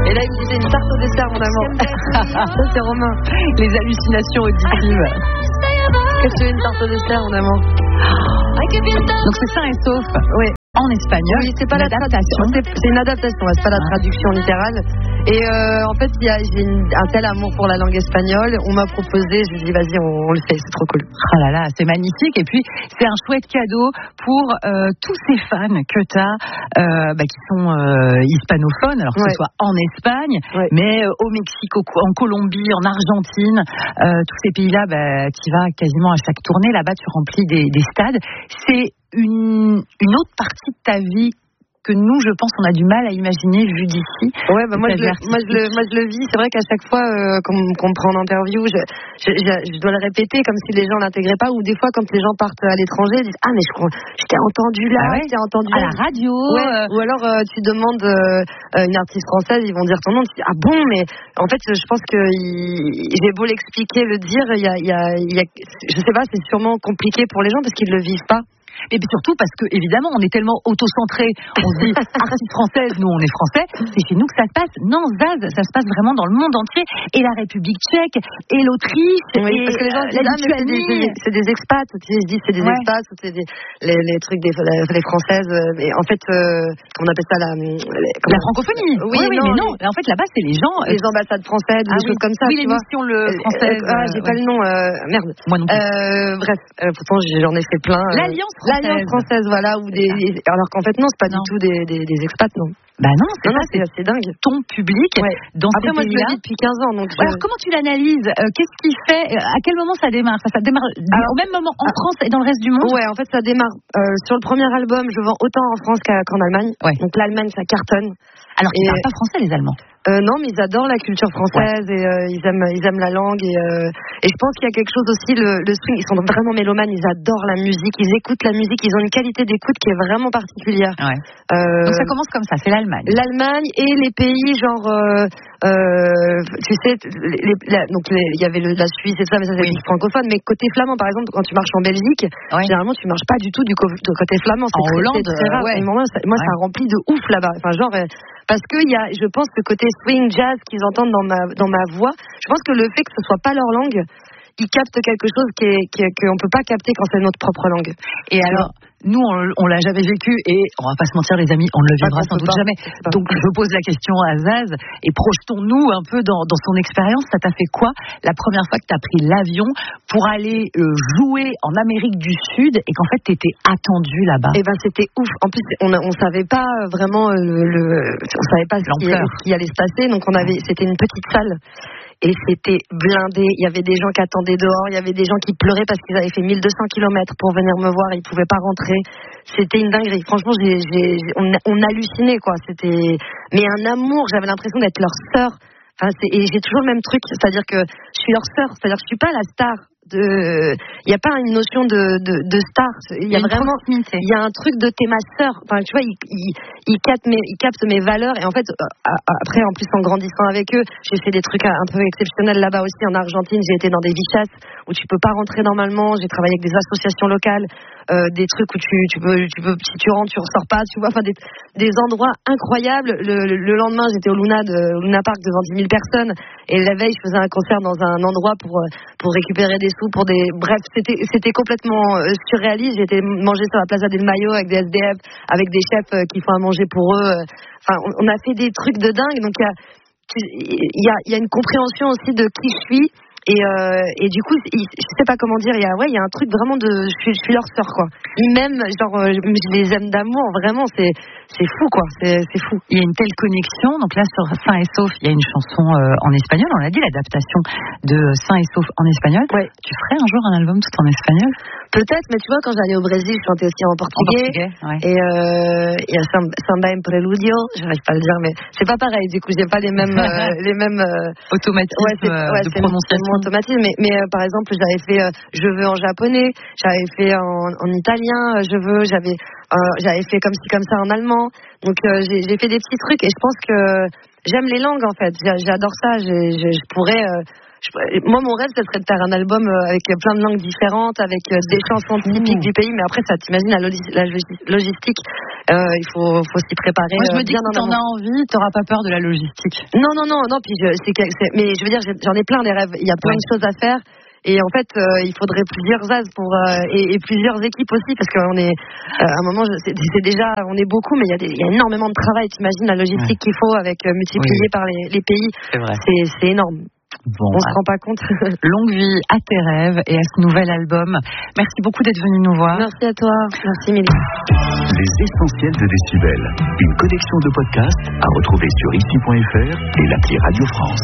Et là, il me disait une tarte au dessert, mon amour. Ça, c'est Romain. Les hallucinations auditives. Qu'est-ce que tu veux, une tarte au dessert, mon amour? Donc c'est sain et sauf. Oui. En espagnol. Oui, c'est pas la traduction. C'est une adaptation, c'est pas la traduction littérale. Et en fait, j'ai un tel amour pour la langue espagnole. On m'a proposé, je lui ai dit, vas-y, on le fait, c'est trop cool. Ah là là, c'est magnifique. Et puis, c'est un chouette cadeau pour tous ces fans que tu as, qui sont hispanophones, alors que ce soit en Espagne, mais au Mexique, en Colombie, en Argentine, tous ces pays-là, tu vas quasiment à chaque tournée. Là-bas, tu remplis des stades. C'est une autre partie de ta vie que nous, je pense, on a du mal à imaginer vu d'ici. Ouais, moi je le vis. C'est vrai qu'à chaque fois qu'on me prend en interview, je dois le répéter comme si les gens l'intégraient pas. Ou des fois, quand les gens partent à l'étranger, ils disent mais je t'ai entendu là, je t'ai entendu à la radio. Ou alors tu demandes une artiste française, ils vont dire ton nom. Tu dis bon, mais en fait, je pense que j'ai beau l'expliquer, le dire, je sais pas, c'est sûrement compliqué pour les gens parce qu'ils le vivent pas. Et puis surtout parce que, évidemment, on est tellement auto-centré. On se dit, artiste française, nous, on est français. C'est chez nous que ça se passe. Non, Zaz, ça se passe vraiment dans le monde entier. Et la République tchèque, et l'Autriche, et parce que les gens disent, Lituanie. C'est des expats. Tu sais, je dis, c'est des expats, ou c'est les trucs des françaises. Mais en fait, on appelle ça la francophonie. Oui, mais non. En fait, là-bas, c'est les gens. Les ambassades françaises, des choses comme ça. Oui, l'émission française. J'ai pas le nom. Merde. Moi non plus. Bref, pourtant, j'en ai fait plein. L'Alliance française, voilà, alors qu'en fait non, c'est pas du tout des expats, non. Bah non, c'est assez dingue. Ton public dans Après, ces moi, pays-là. je le vis depuis 15 ans, donc. Alors comment tu l'analyses? Qu'est-ce qui fait? À quel moment ça démarre? Ça démarre au même moment en France et dans le reste du monde? Ouais, en fait, ça démarre sur le premier album. Je vends autant en France qu'en Allemagne. Donc l'Allemagne, ça cartonne. Alors qu'ils parlent pas français, les Allemands. Non, mais ils adorent la culture française et ils aiment la langue et je pense qu'il y a quelque chose aussi, le swing, ils sont vraiment mélomanes, ils adorent la musique, ils écoutent la musique, ils ont une qualité d'écoute qui est vraiment particulière. Donc ça commence comme ça, c'est l'Allemagne. L'Allemagne et les pays genre, tu sais, il y avait la Suisse et tout ça, mais ça c'est francophone, mais côté flamand par exemple, quand tu marches en Belgique, généralement tu marches pas du tout du côté flamand. En Hollande, très rare. Moi ça remplit de ouf là-bas, enfin genre... Parce qu'il y a, je pense, le côté swing, jazz qu'ils entendent dans ma voix. Je pense que le fait que ce soit pas leur langue, ils captent quelque chose qu'on peut pas capter quand c'est notre propre langue. Et alors, nous, on l'a jamais vécu et on va pas se mentir, les amis, on ne le vivra sans doute jamais. Donc, je pose la question à Zaz et projetons-nous un peu dans son expérience. Ça t'a fait quoi la première fois que tu as pris l'avion pour aller jouer en Amérique du Sud et qu'en fait, tu étais attendu là-bas? Eh ben, c'était ouf. En plus, on savait pas vraiment on savait pas ce qui allait se passer. Donc, c'était une petite salle. Et c'était blindé, il y avait des gens qui attendaient dehors, il y avait des gens qui pleuraient parce qu'ils avaient fait 1200 km pour venir me voir, ils pouvaient pas rentrer. C'était une dinguerie. Franchement, on hallucinait, quoi. C'était, mais un amour, j'avais l'impression d'être leur sœur. Enfin, et j'ai toujours le même truc, c'est-à-dire que je suis leur sœur, c'est-à-dire que je suis pas la star. Il n'y a pas une notion de star. Il y a vraiment, il y a un truc de t'es ma sœur. Enfin, tu vois, ils captent mes valeurs. Et en fait, après, en plus, en grandissant avec eux, j'ai fait des trucs un peu exceptionnels là-bas aussi. En Argentine, j'ai été dans des vichasses où tu peux pas rentrer normalement. J'ai travaillé avec des associations locales, des trucs où tu peux, si tu rentres, tu ressors pas. Tu vois, enfin, des endroits incroyables. Le lendemain, j'étais au Luna Park devant 10 000 personnes. Et la veille, je faisais un concert dans un endroit pour récupérer des sous bref, c'était complètement surréaliste. J'ai été manger sur la Plaza del Mayo avec des SDF, avec des chefs qui font à manger pour eux. Enfin, on a fait des trucs de dingue. Donc il y a une compréhension aussi de qui je suis. Et du coup, je sais pas comment dire, il y a un truc vraiment je suis leur sœur, quoi. Ils m'aiment, genre, je les aime d'amour, vraiment, c'est fou, quoi, c'est fou. Il y a une telle connexion, donc là, sur Sain et Sauf, il y a une chanson en espagnol, on l'a dit, l'adaptation de Sain et Sauf en espagnol. Tu ferais un jour un album tout en espagnol? Peut-être, mais tu vois, quand j'allais au Brésil, je chantais aussi en portugais. Et il y a Samba en Preludio, j'arrive pas à le dire, mais c'est pas pareil, du coup, j'ai pas les mêmes automatismes de prononciation. Automatisme, mais par exemple, j'avais fait je veux en japonais, j'avais fait en italien, j'avais fait comme ci comme ça en allemand. Donc j'ai fait des petits trucs et je pense que j'aime les langues en fait. J'adore ça. Je pourrais moi, mon rêve, ce serait de faire un album avec plein de langues différentes, avec des chansons typiques du pays. Mais après, ça, t'imagines la logistique. Il faut s'y préparer. Moi, je me dis que si t'en as envie, t'auras pas peur de la logistique. Non. Puis mais je veux dire, j'en ai plein des rêves. Il y a plein de choses à faire. Et en fait, il faudrait plusieurs as et plusieurs équipes aussi, parce qu'on est à un moment, c'est déjà, on est beaucoup, mais il y a énormément de travail. T'imagines la logistique qu'il faut avec multiplié par les pays. C'est vrai. C'est énorme. Bon, on se rend pas compte. Longue vie à tes rêves et à ce nouvel album. Merci beaucoup d'être venu nous voir. Merci à toi. Merci Mélie. Les essentiels de Décibel. Une collection de podcasts à retrouver sur ici.fr et l'appli Radio France.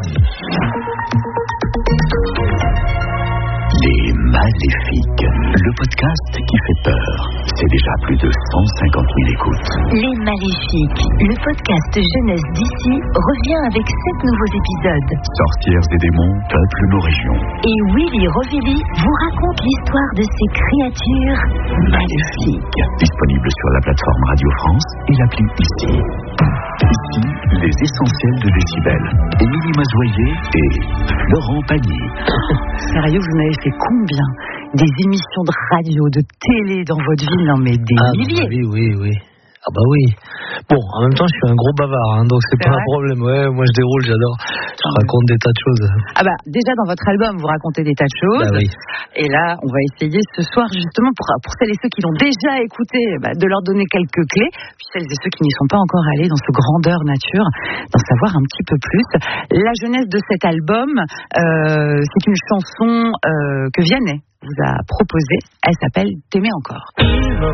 Les Maléfiques, le podcast qui fait peur. C'est déjà plus de 150 000 écoutes. Les Maléfiques, le podcast jeunesse d'ici, revient avec 7 nouveaux épisodes. Sorcières et démons peuplent nos régions. Et Willy Rovelli vous raconte l'histoire de ces créatures maléfiques. Disponible sur la plateforme Radio France et l'appli Ici. Ici, les essentiels de Décibel. Émilie Mazoyer et Florent Pagny. Sérieux, vous en avez fait combien des émissions de radio, de télé dans votre ville? Non, mais des milliers. Oui. Ah bah oui. Bon, en même temps, je suis un gros bavard, donc c'est pas un problème. Ouais, moi je déroule, j'adore. Je raconte des tas de choses. Ah bah déjà dans votre album, vous racontez des tas de choses. Bah oui. Et là, on va essayer ce soir justement pour celles et ceux qui l'ont déjà écouté, de leur donner quelques clés. Puis celles et ceux qui n'y sont pas encore allés dans ce grandeur nature, d'en savoir un petit peu plus. La jeunesse de cet album, c'est une chanson que Vianney vous a proposée. Elle s'appelle T'aimer encore. Il me